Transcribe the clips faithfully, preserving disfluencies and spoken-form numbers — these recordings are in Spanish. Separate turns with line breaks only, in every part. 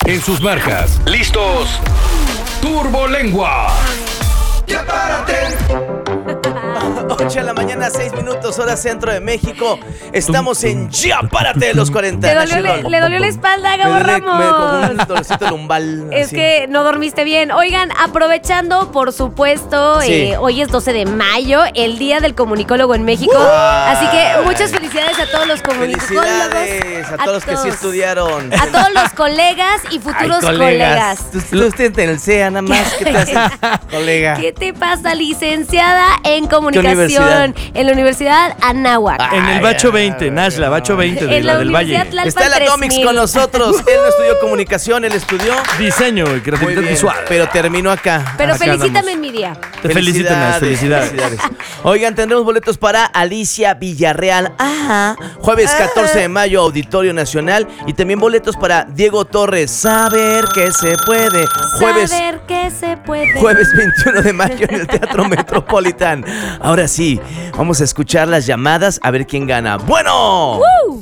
En sus marcas, listos, Turbolengua.
Ya párate.
ocho de la mañana, seis minutos, hora centro de México. Estamos en Ya Párate de los cuarenta.
Le dolió, le, le dolió la espalda, Gabo
me duele,
Ramos.
me como un dolorcito lumbal.
Es
así.
que no dormiste bien. Oigan, aprovechando, por supuesto,
Sí.
eh, hoy es doce de mayo, el Día del Comunicólogo en México.
¡Uh!
Así que muchas felicidades a todos los comunicólogos.
Felicidades a todos los que sí estudiaron.
A todos los colegas y futuros
Ay,
colegas.
Tú, tú estás en el C E A nada más. ¿Qué te haces, colega?
¿Qué te pasa, licenciada en comunicación
universidad?
en la Universidad Anáhuac?
Ah,
En el Bacho veinte, Nashla, Bacho veinte de
En
la
la
del
Universidad
Valle.
Tlalpan
Está el Atomics
tres mil.
con nosotros. Él no estudió comunicación, él estudió
Diseño y
muy
creatividad
bien,
visual.
pero terminó acá.
Pero
Acá
felicítame
andamos.
en mi día.
Te felicito, Nash, felicidades.
Oigan, tendremos boletos para Alicia Villarreal. Ah, jueves catorce de mayo, Auditorio Nacional. Y también boletos para Diego Torres. Saber que se puede. Jueves,
Saber que se puede.
jueves veintiuno de mayo en el Teatro Metropolitan. Ahora sí, vamos a escuchar las llamadas a ver quién gana. ¡Bueno!
¡Uh!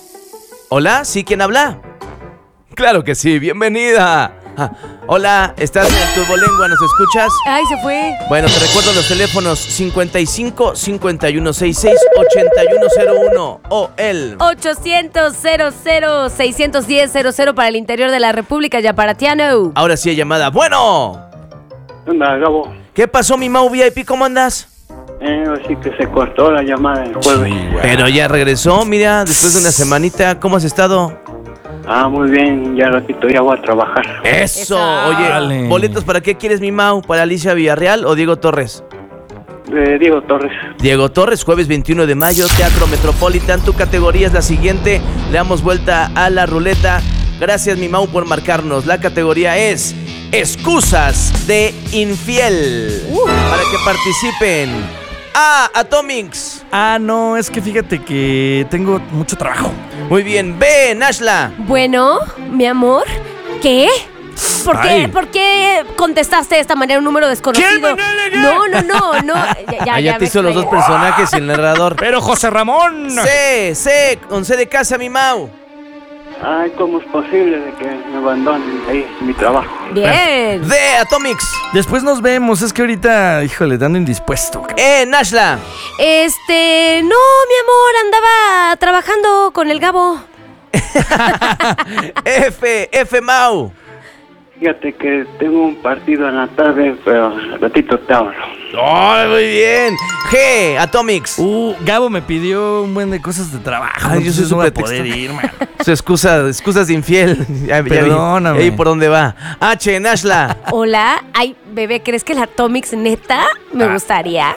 ¿Hola? ¿Sí? ¿Quién habla? Claro que sí, bienvenida. Ah, hola, ¿estás en el Turbolengua? ¿Nos escuchas?
Ay, se fue.
Bueno, te recuerdo los teléfonos cincuenta y cinco, cincuenta y uno sesenta y seis, ochenta y uno cero uno o el...
ochocientos, cero cero, seiscientos diez, cero cero para el interior de la República Yaparatiano.
Ahora sí hay llamada. ¡Bueno!
¿Qué onda, Gabo?
¿Qué pasó, mi Mau V I P? ¿Cómo andas?
Eh, así que se cortó la llamada el jueves.
Pero ya regresó, mira, después de una semanita. ¿Cómo has estado?
Ah, muy bien, ya ratito ya voy a trabajar.
¡Eso!
Eso.
Oye,
Dale.
¿boletos para qué quieres, mi Mau? ¿Para Alicia Villarreal o Diego Torres?
Eh, Diego Torres.
Diego Torres, jueves veintiuno de mayo, Teatro Metropolitan. Tu categoría es la siguiente. Le damos vuelta a la ruleta. Gracias, mi Mau, por marcarnos. La categoría es Excusas de Infiel. Para que participen. A, Atomics.
Ah, no, es que fíjate que tengo mucho trabajo.
Muy bien. B, Nashla.
Bueno, mi amor, ¿qué? ¿Por qué,
Ay.
¿Por qué contestaste de esta manera un número desconocido?
¿Quién me negue?
No, no, no, no. Ya, ya,
Ah, ya te
me
hizo los dos
extrañé.
personajes y el narrador.
Pero José Ramón.
C, C, con C de casa, mi Mau.
Ay, ¿cómo es posible de que me abandonen ahí mi trabajo?
Bien.
D, Atomics.
Después nos vemos, es que ahorita, híjole, dando indispuesto.
E, Nashla.
Este, no, mi amor, andaba trabajando con el Gabo.
F, F, Mau.
Fíjate que tengo un partido en la tarde, pero al ratito te hablo.
Oh, muy bien. G, Atomics.
Uh, Gabo me pidió un buen de cosas de trabajo.
Ay, yo soy
entonces no voy a
su
poder
pretexto.
ir, man.
Su excusa, excusas de infiel. Ya, ya vi.
Perdóname.
Ey, ¿por dónde va? H, Nashla.
Hola. Ay, bebé, ¿crees que la Atomics neta me
Ah.
gustaría?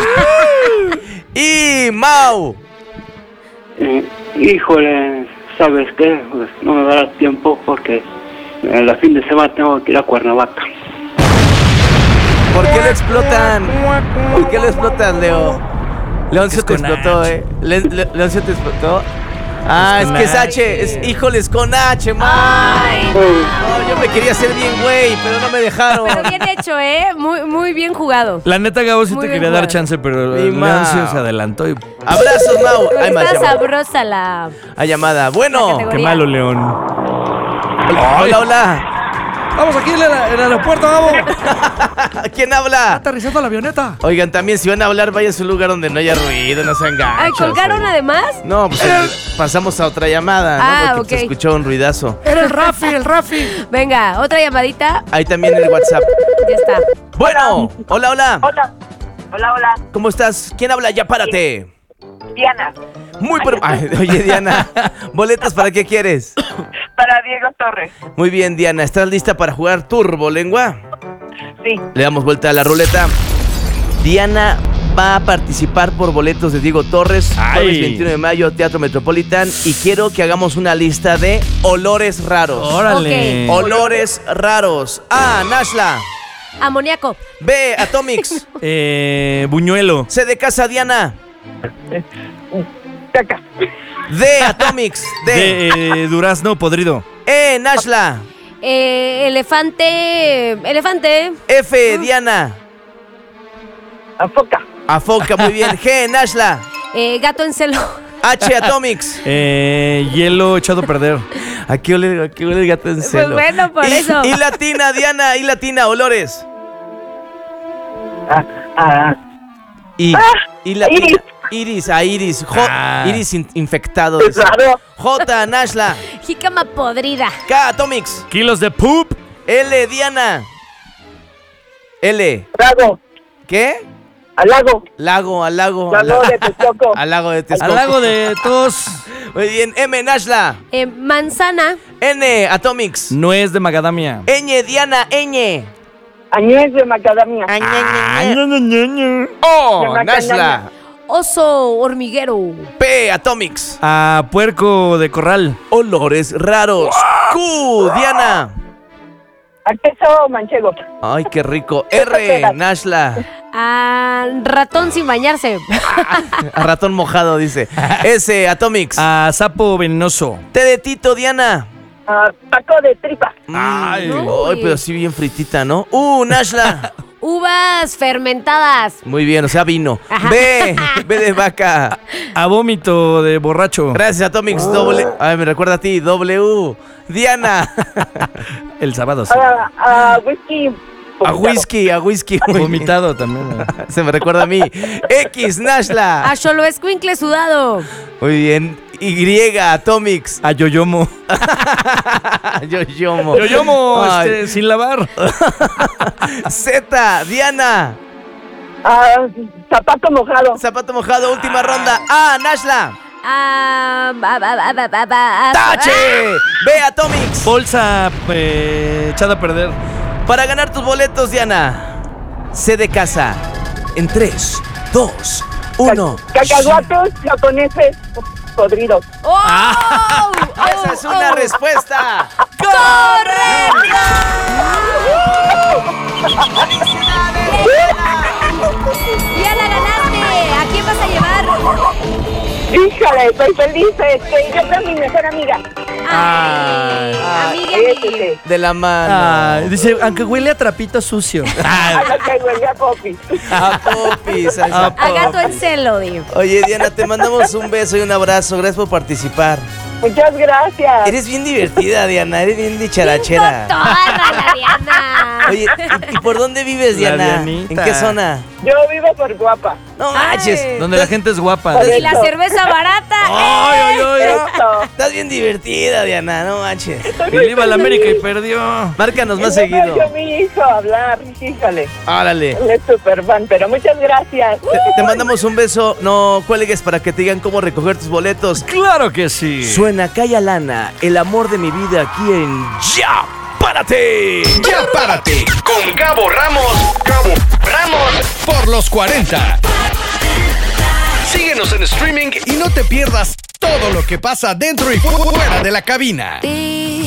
Y Mau.
Eh, híjole, ¿sabes qué? Pues no me va a dar tiempo porque en la fin de semana tengo que ir a Cuernavaca.
¿Por qué lo explotan? ¿Por qué lo explotan, Leo? Leoncio
Es
te
con
explotó,
H.
¿eh? Le- Le- Leoncio te explotó. Ah,
Es
es
con
que es
H.
H. Es, híjole, es con H, Mau.
Ay,
No, yo me quería hacer bien, güey, pero no me dejaron.
pero bien hecho, ¿eh? Muy, muy bien jugado.
La neta, Gabo, sí
Muy
te
bien
quería dar
jugado.
chance, pero
Mi
Leoncio
Mau.
se adelantó y...
Abrazos, Mau. Hay más
Está
llamada.
sabrosa la...
Hay llamada.
La
Bueno.
categoría.
Qué malo, León.
Hola, hola.
Vamos aquí en el, el aeropuerto, Gabo.
¿Quién habla?
Aterrizando la avioneta.
Oigan, también si van a hablar, vayan a un lugar donde no haya ruido, no sean gachos.
Ay, ¿colgaron
oye.
además?
No, pues eh, pasamos a otra llamada, ¿no?
Ah,
Porque
ok.
se escuchó un ruidazo.
Era el Rafi, el Rafi.
Venga, otra llamadita.
Ahí también el WhatsApp.
Ya está.
Bueno, hola, hola.
Hola, hola, hola,
¿Cómo estás? ¿Quién habla? Ya párate.
Diana,
Muy pero... Ay, oye, Diana, ¿boletas para qué quieres?
para Diego Torres.
Muy bien, Diana, ¿estás lista para jugar Turbolengua?
Sí,
Le damos vuelta a la ruleta. Diana va a participar por boletos de Diego Torres,
Ay.
jueves veintiuno de mayo, Teatro Metropolitan. Y quiero que hagamos una lista de olores raros.
Órale.
Olores raros. A, Nashla.
Amoníaco.
B, Atomics.
Eh, Buñuelo.
C de casa, Diana.
caca.
D, Atomics. D.
De eh, durazno podrido.
E, Nashla.
Eh, elefante. Elefante.
F, Diana.
Afoca.
Afoca, muy bien. G, Nashla.
Eh, gato en celo.
H, Atomics.
Eh, hielo echado a perder.
Aquí huele, aquí huele el gato en celo.
Pues bueno, por
y,
eso.
Y latina, Diana, y latina, olores.
Ah, ah,
Y,
Ah,
y latina.
iris.
Iris, a iris. J,
Ah.
Iris in- infectado. dice.
claro.
J, Nashla.
Jícama podrida.
K, Atomics.
Kilos de poop.
L, Diana. L.
Lago,
¿Qué?
al lago,
Lago, al lago. al
lago
la-
de Texcoco.
Al lago de Texcoco.
Al lago de tos.
Muy bien. M, Nashla.
Eh, manzana.
N, Atomics.
Nuez de macadamia.
Ñ, Diana, Ñ.
Añez de macadamia.
O,
De macadamia.
Nashla.
Oso hormiguero.
P, Atomics.
A puerco de corral.
Olores raros. Q, Diana.
A queso manchego.
Ay, qué rico. R, Nashla.
Ah, ratón sin bañarse.
A ratón mojado, dice. S, Atomics.
A sapo venenoso.
T de Tito, Diana.
Ah, taco de tripa.
Ay.
Ay, pero sí bien fritita, ¿no? Uh, Nashla.
Uvas fermentadas.
Muy bien, o sea, vino. B, B de vaca.
A vómito de borracho.
Gracias, Atomics. Doble. Ay, me recuerda a ti. W. Diana.
El sábado sí.
Ah, ah, whisky.
A whisky, a whisky. Muy bien.
Vomitado también.
Se me recuerda a mí. X, Nashla.
A Xolo escuincle sudado.
Muy bien. Y, Atomics.
A yoyomo.
Yoyomo.
Yoyomo,
Ay.
este, sin lavar.
Z, Diana.
Ah, zapato mojado.
Zapato mojado, última ronda. A, Nashla.
Ah, ba, ba, ba, ba, ba, ba.
¡Tache! B, Atomics.
Bolsa eh, echada a perder.
Para ganar tus boletos, Diana. C de casa. En tres, dos, uno.
Cacahuates japoneses podridos.
¡Oh!
Esa es una
oh.
respuesta.
¡Correcto! ¡Ya la ganaste! ¿A quién vas a llevar?
Híjole, estoy feliz. Este, yo soy mi mejor amiga.
Ay,
Ay.
amiga mía.
Este,
De la mano.
Ah, dice, aunque huele a trapito sucio.
a la que huele a popis.
A popis. a esa
A
A gato
popis.
en celo, digo.
Oye, Diana, te mandamos un beso y un abrazo. Gracias por participar.
Muchas gracias.
Eres bien divertida, Diana. Eres bien dicharachera.
¡Toda la Diana!
Oye, ¿y, y por dónde vives,
La
Diana?
Dianita.
¿En qué zona?
Yo vivo por guapa.
No
Ay.
manches.
Donde la gente es guapa.
Por
Y la
eso.
cerveza barata.
Ay, ay, ay, ay.
Eso.
Estás bien divertida, Diana. No manches.
Estoy
Y
muy
le iba a la
feliz.
América y perdió.
Márcanos
Y
más
no me
seguido.
oyó mi hijo hablar, híjole.
Árale.
Él es súper fan, pero muchas gracias.
Te, te mandamos un beso. No cuelgues para que te digan cómo recoger tus boletos.
Claro que sí.
Suena Calla Lana, el amor de mi vida aquí en Ya Párate.
Ya párate con Gabo Ramos. Gabo Ramos por los cuarenta. Síguenos en streaming y no te pierdas todo lo que pasa dentro y fuera de la cabina.